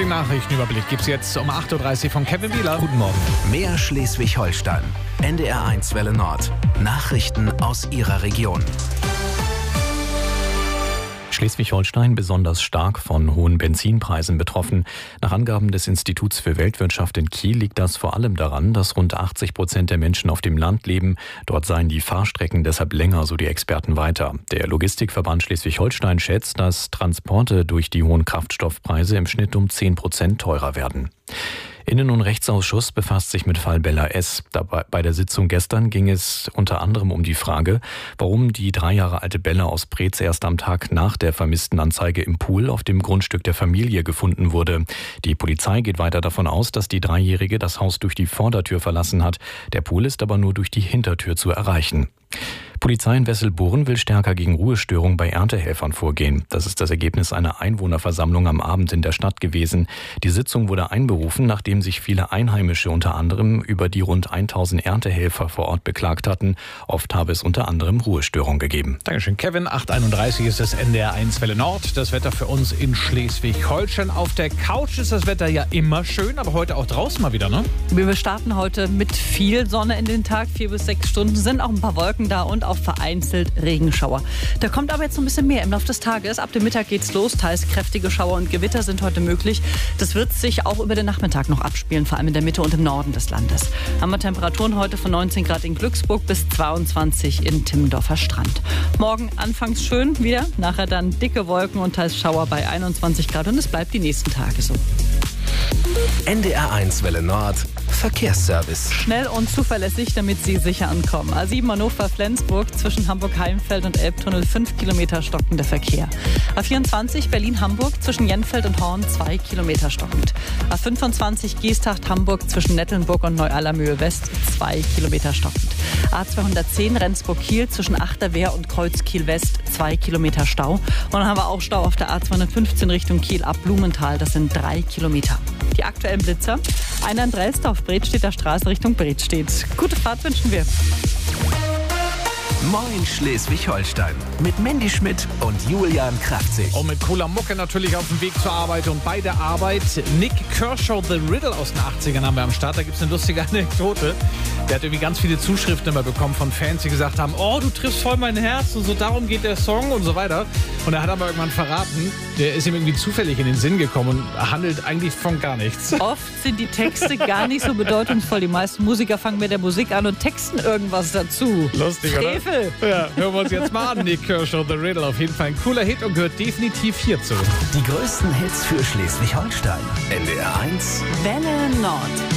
Den Nachrichtenüberblick gibt's jetzt um 8.30 Uhr von Kevin Wieler. Guten Morgen. Mehr Schleswig-Holstein. NDR1 Welle Nord. Nachrichten aus Ihrer Region. Schleswig-Holstein besonders stark von hohen Benzinpreisen betroffen. Nach Angaben des Instituts für Weltwirtschaft in Kiel liegt das vor allem daran, dass rund 80% der Menschen auf dem Land leben. Dort seien die Fahrstrecken deshalb länger, so die Experten weiter. Der Logistikverband Schleswig-Holstein schätzt, dass Transporte durch die hohen Kraftstoffpreise im Schnitt um 10% teurer werden. Innen- und Rechtsausschuss befasst sich mit Fall Bella S. Bei der Sitzung gestern ging es unter anderem um die Frage, warum die 3 Jahre alte Bella aus Preetz erst am Tag nach der Vermisstenanzeige im Pool auf dem Grundstück der Familie gefunden wurde. Die Polizei geht weiter davon aus, dass die Dreijährige das Haus durch die Vordertür verlassen hat. Der Pool ist aber nur durch die Hintertür zu erreichen. Polizei in Wesselburen will stärker gegen Ruhestörungen bei Erntehelfern vorgehen. Das ist das Ergebnis einer Einwohnerversammlung am Abend in der Stadt gewesen. Die Sitzung wurde einberufen, nachdem sich viele Einheimische unter anderem über die rund 1000 Erntehelfer vor Ort beklagt hatten. Oft habe es unter anderem Ruhestörungen gegeben. Dankeschön, Kevin. 8.31 Uhr ist das NDR1 Welle Nord. Das Wetter für uns in Schleswig-Holstein. Auf der Couch ist das Wetter ja immer schön, aber heute auch draußen mal wieder, ne? Wir starten heute mit viel Sonne in den Tag. 4 bis 6 Stunden sind auch ein paar Wolken da und auch vereinzelt Regenschauer. Da kommt aber jetzt noch ein bisschen mehr im Laufe des Tages. Ab dem Mittag geht's los. Teils kräftige Schauer und Gewitter sind heute möglich. Das wird sich auch über den Nachmittag noch abspielen, vor allem in der Mitte und im Norden des Landes. Haben wir Temperaturen heute von 19 Grad in Glücksburg bis 22 in Timmendorfer Strand. Morgen anfangs schön wieder, nachher dann dicke Wolken und teils Schauer bei 21 Grad und es bleibt die nächsten Tage so. NDR1 Welle Nord. Verkehrsservice. Schnell und zuverlässig, damit Sie sicher ankommen. A7 Hannover-Flensburg zwischen Hamburg-Heimfeld und Elbtunnel 5 Kilometer stockender Verkehr. A24 Berlin-Hamburg zwischen Jenfeld und Horn 2 Kilometer stockend. A25 Geesthacht-Hamburg zwischen Nettelnburg und Neu-Allermöhe West 2 Kilometer stockend. A210 Rendsburg-Kiel zwischen Achterwehr und Kreuz-Kiel West 2 Kilometer Stau. Und dann haben wir auch Stau auf der A215 Richtung Kiel ab Blumenthal. Das sind 3 Kilometer. Die aktuellen Blitzer. Einer in Drelsdorf, Bredstedter Straße Richtung Bredstedt. Gute Fahrt wünschen wir. Moin Schleswig-Holstein. Mit Mandy Schmidt und Julian Kraftzig. Und mit cooler Mucke natürlich auf dem Weg zur Arbeit. Und bei der Arbeit Nick Kershaw, The Riddle aus den 80ern haben wir am Start. Da gibt es eine lustige Anekdote. Der hat irgendwie ganz viele Zuschriften immer bekommen von Fans, die gesagt haben, oh, du triffst voll mein Herz und so, darum geht der Song und so weiter. Und er hat aber irgendwann verraten, der ist ihm irgendwie zufällig in den Sinn gekommen und handelt eigentlich von gar nichts. Oft sind die Texte gar nicht so bedeutungsvoll. Die meisten Musiker fangen mit der Musik an und texten irgendwas dazu. Lustig, Frevel. oder? Ja, hören wir uns jetzt mal an. Nick Kershaw, The Riddle. Auf jeden Fall ein cooler Hit und gehört definitiv hierzu. Die größten Hits für Schleswig-Holstein. NDR1 Welle Nord.